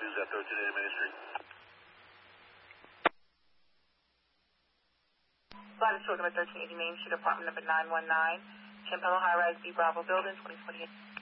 News at 1380 Main Street. Flight is short number 1380 Main Street, apartment number 919, Champello High Rise, B Bravo Building, 2028.